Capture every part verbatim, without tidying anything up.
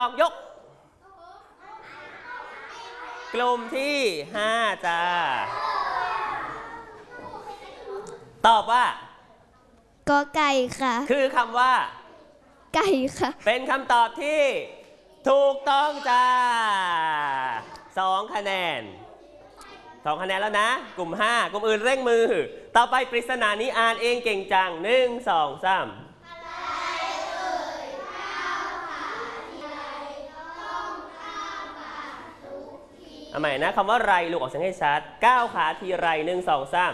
ยกกลุ่มที่ห้าจ้าตอบว่ากอไก่ค่ะคือคำว่าไก่ค่ะเป็นคำตอบที่ถูกต้องจ้าสองคะแนนสองคะแนนแล้วนะกลุ่มห้ากลุ่มอื่นเร่งมือต่อไปปริศนานี้อ่านเองเก่งจังหนึ่งสองสามเอาใหม่นะคำว่าไรลูกออกเสียงให้ชัดก้าวขาทีไรหนึ่งสองสาม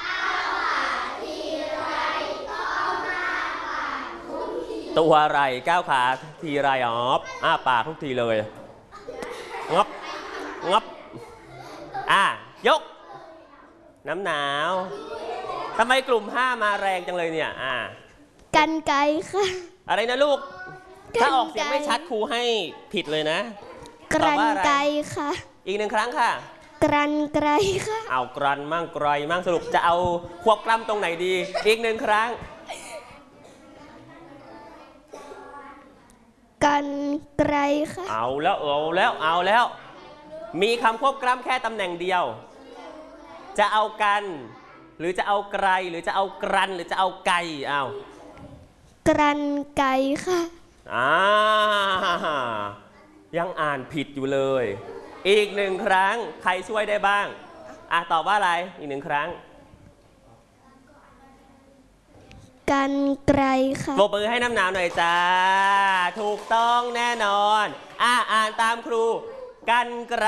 ตัวไรก้าวขาทีไรอ๋ออ้าปากทุกทีเลยงบงบอ่ะยกน้ำหนาวทำไมกลุ่มห้ามาแรงจังเลยเนี่ยอ่ะกันไกค่ะอะไรนะลูกถ้าออกเสียงไม่ชัดครูให้ผิดเลยนะกรันไกค่ะอีกหนึ่งครั้งค่ะกรันไกรค่ะเอากรันมั่งไกรมั่งสรุปจะเอาควบกล้ำตรงไหนดีอีกหนึ่งครั้งกันไกรค่ะเอาแล้วเอาแล้วเอาแล้วมีคำควบกล้ำแค่ตำแหน่งเดียวจะเอากันหรือจะเอาไกรหรือจะเอากรันหรือจะเอาไก่เอากรันไก่ค่ะอ่ายังอ่านผิดอยู่เลยอีกหนึ่งครั้งใครช่วยได้บ้างอ่ะตอบว่าอะไรอีกหนึ่งครั้งกันไกรค่ะปรบมือให้น้ำหนาวหน่อยจ้าถูกต้องแน่นอนอ่ะอ่านตามครูกันไกร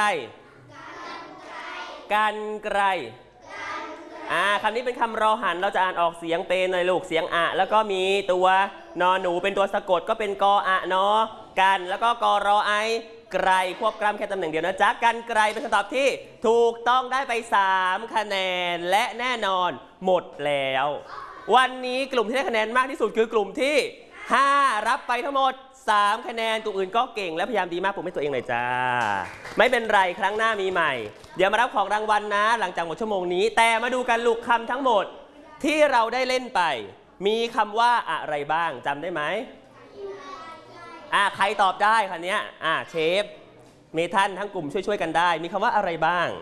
กันไกรอ่าคำนี้เป็นคำรอหันเราจะอ่านออกเสียงเป็นเลยลูกเสียงอะแล้วก็มีตัวนอหนูเป็นตัวสะกดก็เป็นกออะนอกันแล้วก็กอรอไอไกรควบกล้ำแค่ตำแหน่งเดียวนะจ๊ะกันไกรเป็นคำตอบที่ถูกต้องได้ไปสามคะแนนและแน่นอนหมดแล้ววันนี้กลุ่มที่ได้คะแนนมากที่สุดคือกลุ่มที่ห้ารับไปทั้งหมดสามคะแนนกลุ่มอื่นก็เก่งและพยายามดีมากผมให้ตัวเองหน่อยจ้าไม่เป็นไรครั้งหน้ามีใหม่เดี๋ยวมารับของรางวัลนะหลังจากหมดชั่วโมงนี้แต่มาดูกันลูกคำทั้งหมดที่เราได้เล่นไปมีคำว่าอะไรบ้างจำได้ไหมอ่าใครตอบได้คันนี้อ่าเชฟเมทันทั้งกลุ่มช่วยๆกันได้มีคำว่าอะไรบ้าง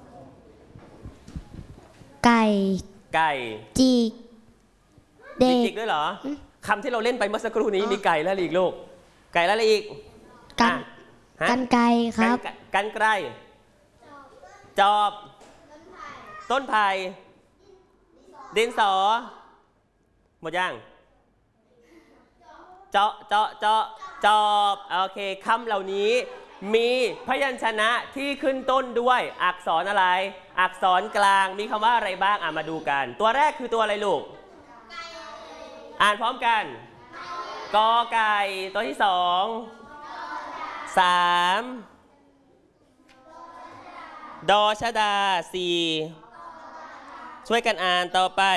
ไก่ไก่จีกเด็กจิกด้วยเหรอคำที่เราเล่นไปเมื่อสักครู่นี้มีไก่แล้วอีกลูกไก่แล้วอะไรอีกกันกันไก่ครับกันไกรจอบต้นไผ่ดินสอหมดยังเจาะเจาะเจาะจอบโอเคคำเหล่านี้มีพยัญชนะที่ขึ้นต้นด้วยอักษรอะไรอักษรกลางมีคำว่าอะไรบ้างอ่ะมาดูกันตัวแรกคือตัวอะไรลูกอ่านพร้อมกันกอไก่ตัวที่สองสามดอชดาสี่ช่วยกันอ่านต่อไป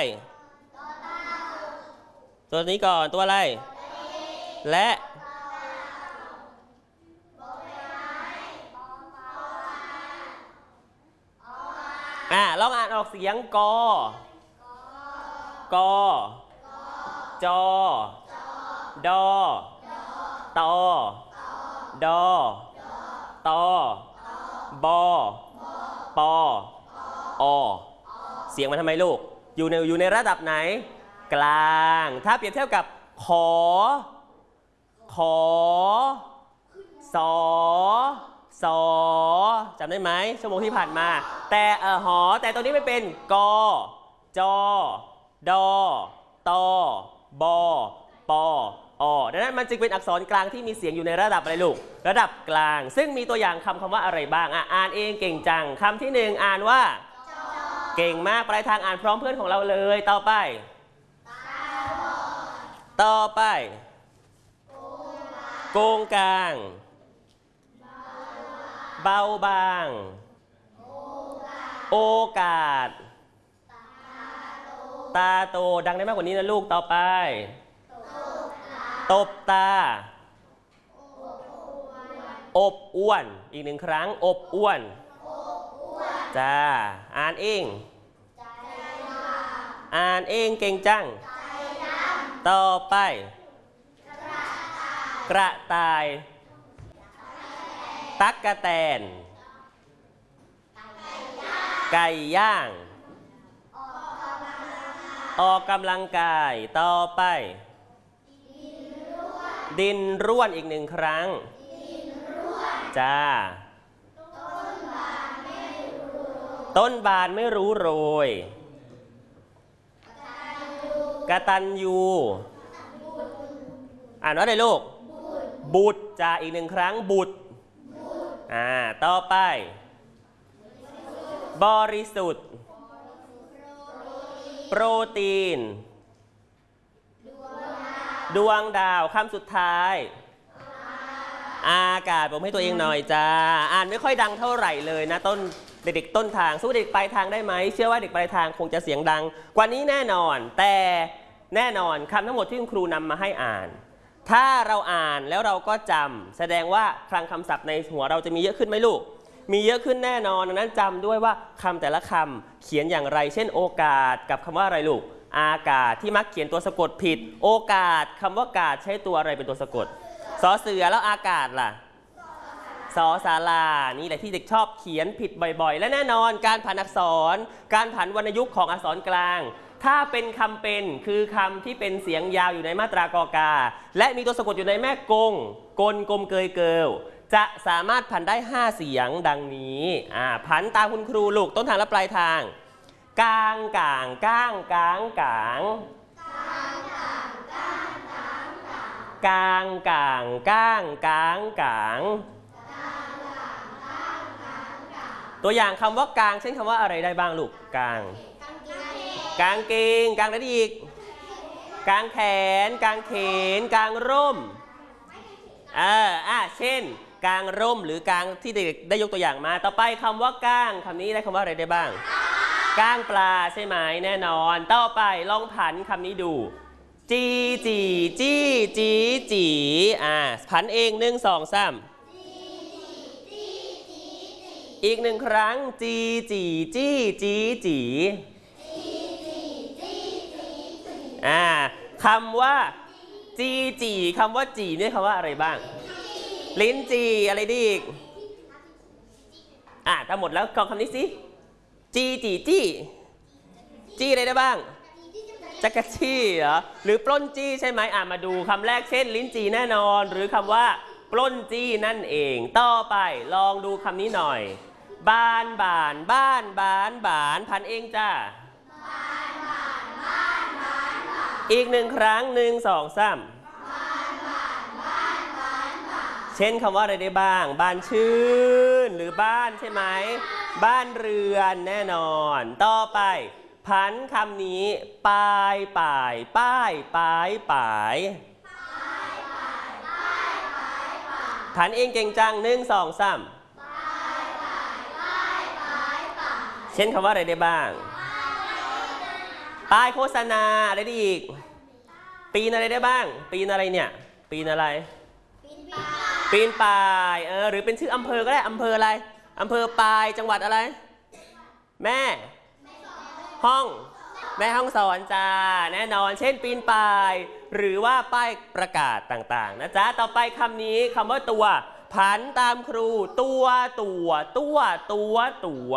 ตัวนี้ก่อนตัวอะไรและอ่าลองอ่านออกเสียงกอกอจอดอตอดอตอบอปออเสียงมันทำไมลูกอยู่ในอยู่ในระดับไหนกลางถ้าเปรียบเทียบกับขอขอสอสอจำได้ไหมชั่วโมงที่ผ่านมาแต่เออหอแต่ตัวนี้ไม่เป็นกอจอดอตอบอปออดังนั้นมันจึงเป็นอักษรกลางที่มีเสียงอยู่ในระดับอะไรลูกระดับกลางซึ่งมีตัวอย่างคำคำว่าอะไรบ้างอ่ะอ่านเองเก่งจังคำที่หนึ่งอ่านว่าเก่งมากปลายทางอ่านพร้อมเพื่อนของเราเลยต่อไปต่อไปโกงกลางเบาบางโอกาสตาโตดังได้มากกว่านี้นะลูกต่อไปตบตาอบอ้วนอีกหนึ่งครั้งอบอ้วนจ้าอ่านเองอ่านเองเก่งจังต่อไปกระต่ายตั๊กแตนไก่ย่างออกกำลังกายต่อไปดินร่วนอีกหนึ่งครั้งจ้าต้นบานไม่รู้โรยกตัญญูอ่านว่าอะไรลูกบุตรจ้าอีกหนึ่งครั้งบุตรอ่าต่อไปบริสุทธิ์โปรตีนดวงดาวคำสุดท้ายอากาศผมให้ตัวเองหน่อยจ้าอ่านไม่ค่อยดังเท่าไหร่เลยนะต้นเด็กๆต้นทางสู้เด็กปลายทางได้ไหมเชื่อว่าเด็กปลายทางคงจะเสียงดังกว่านี้แน่นอนแต่แน่นอนคำทั้งหมดที่คุณครูนำมาให้อ่านถ้าเราอ่านแล้วเราก็จำแสดงว่าคลังคำศัพท์ในหัวเราจะมีเยอะขึ้นไหมลูกมีเยอะขึ้นแน่นอนดังนั้นจำด้วยว่าคำแต่ละคำเขียนอย่างไรเช่นโอกาสกับคำว่าอะไรลูกอากาศที่มักเขียนตัวสะกดผิดโอกาสคำว่ากาศใช้ตัวอะไรเป็นตัวสะกดสอเสือแล้วอากาศล่ะสอศาลานี่แหละที่เด็กชอบเขียนผิดบ่อยๆและแน่นอนการผันอักษรการผันวรรณยุกต์ของอักษรกลางถ้าเป็นคำเป็นคือคำที่เป็นเสียงยาวอยู่ในมาตรากอกาและมีตัวสะกดอยู่ในแม่กงกลกลมเกยเกิลจะสามารถผันได้ห้าเสียงดังนี้อ่าผันตามคุณครูลูกต้นทางและปลายทางกลางกลางก้างกลางกลางกลางกลางก้างกลางกลางตัวอย่างคำว่ากลางเช่นคำว่าอะไรได้บ้างลูกกลางกลางเกงกลางอะไรอีกกลางแขนกลางเขนกลางร่มเอออ่ะเช่นกลางร่มหรือกลางที่เด็กได้ยกตัวอย่างมาต่อไปคำว่าก้างคำนี้ได้คำว่าอะไรได้บ้างก้างปลาใช่ไหมแน่นอนต่อไปลองผันคำนี้ดูจีจีจี้จีจีอ่าผันเองหนึ่งสองสามอีกหนึ่งครั้งจีจีจี้จีจีอ่าคำว่าจีจีคำว่าจีนี่คำว่าอะไรบ้างลิ้นจีอะไรดีอีกอ่าทั้งหมดแล้วกองคำนี้สิจีจีจี้จี้อะไรได้บ้างจักรจี้เหรอหรือปล้นจี้ใช่ไหมอ่ามาดูคำแรกเช่นลิ้นจีแน่นอนหรือคำว่าปล้นจี้นั่นเองต่อไปลองดูคำนี้หน่อยบ้านบ้านบ้านบ้านบ้านพันเองจ้าอีกหนึ่งครั้งหนึ่งสองสามเช่นคำว่าอะไรได้บ้างบ้านชื่นหรือบ้านใช่ไหมบ้านเรือนแน่นอนต่อไปผันคำนี้ปลายป่ายป้ายปลายป่ายผันเองเก่งจังหนึ่งสองสามเช่นคำว่าอะไรได้บ้างป้ายโฆษณาอะไรได้อีกปีนอะไรได้บ้างปีนอะไรเนี่ยปีนอะไรปีนป่ายเออหรือเป็นชื่ออำเภอก็ได้อำเภออะไรอำเภอปายจังหวัดอะไรแม่ห้องแม่ห้องสอนจ้าแน่นอนเช่นปีนป่ายหรือว่าป้ายประกาศต่างๆนะจ๊ะต่อไปคำนี้คำว่าตัวผันตามครูตัวตัวตัวตัวตัว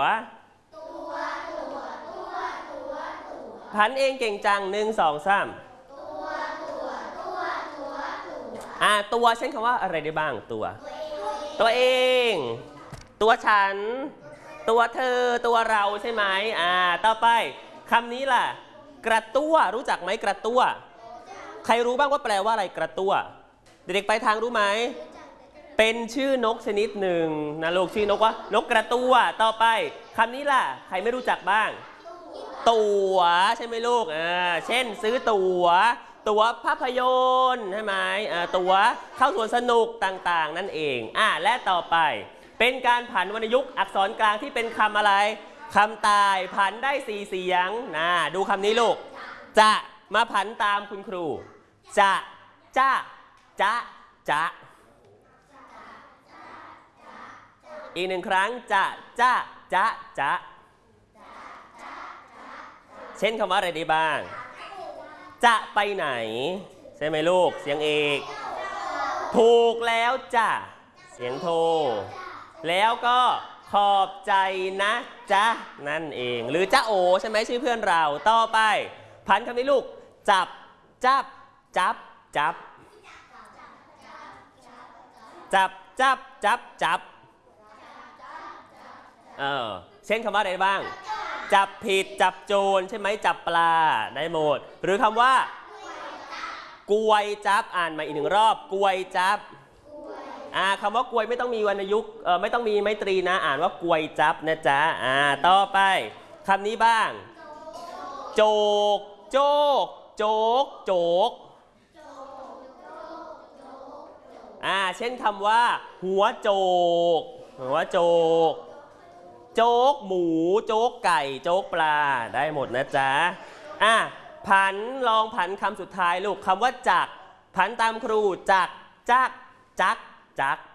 ผันเองเก่งจังหนึ่งสองสามอ่าตัวเช่นคำว่าอะไรได้บ้างตัวตัวเองตัวฉันตัวเธอตัวเราใช่ไหมอ่าต่อไปคำนี้ล่ะกระตั้วรู้จักไหมกระตั้วใครรู้บ้างว่าแปลว่าอะไรกระตั้วเด็กๆไปทางรู้ไหมเป็นชื่อนกชนิดหนึ่งนะลูกชื่อนกว่านกกระตั้วต่อไปคำนี้ล่ะใครไม่รู้จักบ้างตั๋วใช่ไหมลูกอ่าเช่นซื้อตั๋วตั๋วภาพยนตร์ใช่ไหมอ่าตั๋วเข้าสวนสนุกต่างๆนั่นเองอ่าและต่อไปเป็นการผันวรรณยุกต์อักษรกลางที่เป็นคำอะไรคำตายผันได้สี่เสียงนะดูคำนี้ลูกจะมาผันตามคุณครูจะจ้าจะจะอีกหนึ่งครั้งจะจะจะจะเช่นคำว่าอะไรได้บ้างจะไปไหนใช่ไหมลูกเสียงเอกถูกแล้วจ้ะเสียงโทแล้วก็ขอบใจนะจ๊ะนั่นเองหรือจ๊ะโอใช่ไหมชื่อเพื่อนเราต่อไปพันคำนี้ลูกจับจับจับจับจับจับจับจับเออเช่นคำว่าอะไรบ้างจับผิดจับโจรใช่ไหมจับปลาได้หมดหรือคำว่ากวยจับอ่านมาอีกหนึ่งรอบกวยจับอ่าคำว่ากวยไม่ต้องมีวรรณยุกต์เออไม่ต้องมีไมตรีนะอ่านว่ากวยจับนะจ๊ะอ่าต่อไปคำนี้บ้างโจกโจกโจกโจกอ่าเช่นคำว่าหัวโจกหัวโจกโจ๊กหมูโจ๊กไก่โจ๊กปลาได้หมดนะจ๊ะอ่ะผันลองผันคำสุดท้ายลูกคำว่าจักผันตามครูจักจักจักจัก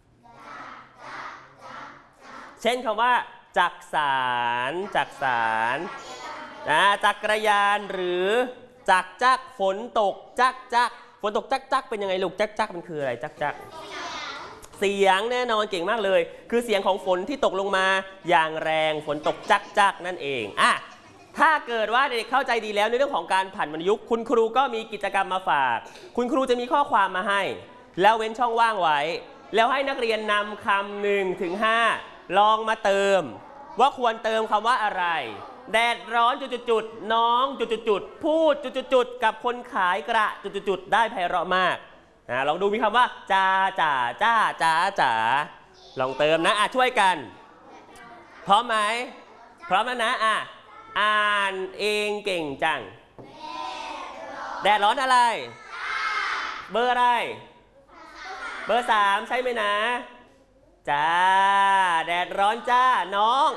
เช่นคำว่าจักสารจักสารนะจักรยานหรือจักจักฝนตกจักจักฝนตกจักจักเป็นยังไงลูกจักจักมันคืออะไรจักจักเสียงแน่นอนเก่งมากเลยคือเสียงของฝนที่ตกลงมาอย่างแรงฝนตกจักจักนั่นเองอ่ะถ้าเกิดว่าเด็กเข้าใจดีแล้วในเรื่องของการผันวรรณยุกต์คุณครูก็มีกิจกรรมมาฝากคุณครูจะมีข้อความมาให้แล้วเว้นช่องว่างไว้แล้วให้นักเรียนนำคำหนึ่งถึงห้าลองมาเติมว่าควรเติมคำว่าอะไรแดดร้อนจุดๆน้องจุดๆพูดจุดๆกับคนขายกระจุดๆได้ไพเราะมากนะลองดูมีคำว่าจ้าจ๋าจ้าจ้าจ๋าลองเติมนะอ่ะช่วยกันพร้อมไหมพร้อมแล้วนะอ่ะอ่านเองเก่งจังแดดร้อนอะไรเบอร์อะไรเบอร์สามใช่ไหมนะจ้าแดดร้อนจ้าน้อง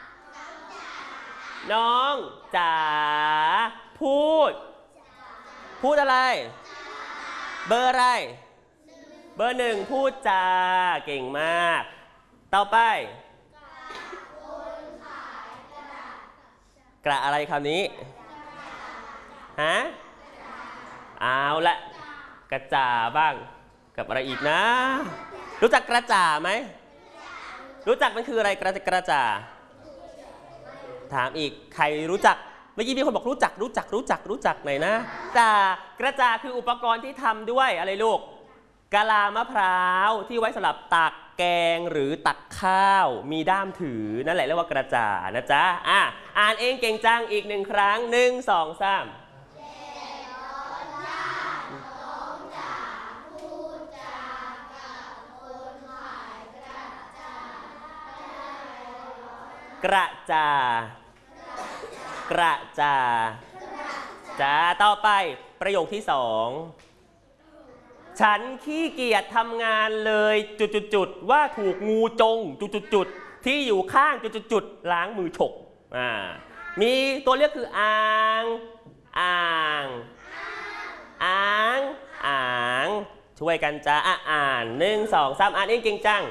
น้องจ๋าพูดพูดอะไรเบอร์อะไรเบอร์หนึ่งพูดจาเก่งมากต่อไปกระอะไรคำนี้ฮะเอาละกระจ่าบ้างกับอะไรอีกนะรู้จักกระจ่าไหมรู้จักมันคืออะไรกระกระจ่าถามอีกใครรู้จักเมื่อกี้มีคนบอกรู้จักรู้จักรู้จักรู้จักไหนนะจ่ากระจ่าคืออุปกรณ์ที่ทำด้วยอะไรลูกกะลามะพร้าวที่ไว้สำหรับตักแกงหรือตักข้าวมีด้ามถือนั่นแหละเรียกว่ากระจ่านะจ๊ะอ่ะอ่านเองเก่งจังอีกหนึ่งครั้งหนึ่งสองสามกระจ่ากระจ่าจ้าต่อไปประโยคที่สองฉันขี้เกียจทำงานเลยจุดๆๆว่าถูกงูจงจุดๆๆที่อยู่ข้างจุดๆๆล้างมือฉกอ่ามีตัวเลือกคืออ่างอ่างอ่างอ่างช่วยกันจ้าอ่านหนึ่งสองสามอ่านเองเก่งจัง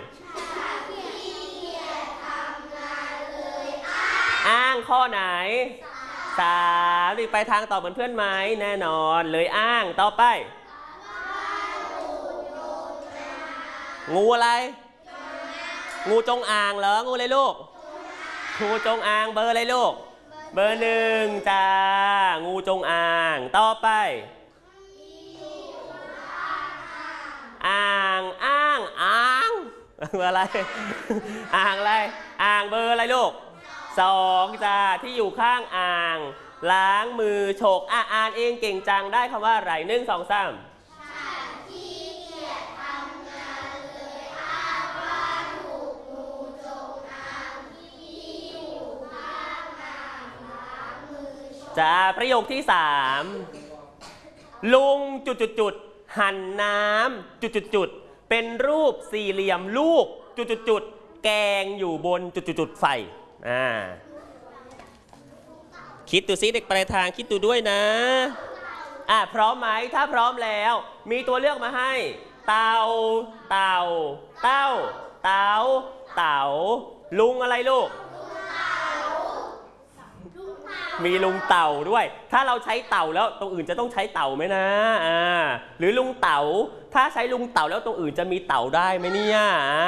อ้างข้อไหนสามรีบไปทางต่อเหมือนเพื่อนไหมแน่นอนเลยอ้างต่อไปงูอะไรงูจงอางเหรองูอะไรลูกงูจงอางเบอร์อะไรลูกเบอร์หนึ่งจ้างูจงอางต่อไปอ่างอ้างอ่างเบอร์อะไรอ่างอะไรอ่างเบอร์อะไรลูกสองจ้าที่อยู่ข้างอ่างล้างมือฉกอ่ะอ่านเองเก่งจังได้คำว่าอะไรหนึ่งสองสามจ้าประโยคที่สามลุงจุดจุดจุดหั่นน้ำจุดจุดจุดเป็นรูปสี่เหลี่ยมลูกจุดจุดจุดแกงอยู่บนจุดจุดจุดไฟอ่าคิดดูซิเด็กปลายทางคิดดูด้วยนะอ่ะพร้อมไหมถ้าพร้อมแล้วมีตัวเลือกมาให้เต่าเต่าเต้าเต่าเต่าลุงอะไรลูกมีลุงเต่าด้วยถ้าเราใช้เต่าแล้วตรงอื่นจะต้องใช้เต่าไหมนะอ่าหรือลุงเต่าถ้าใช้ลุงเต่าแล้วตรงอื่นจะมีเต่าได้ไหมเนี่ย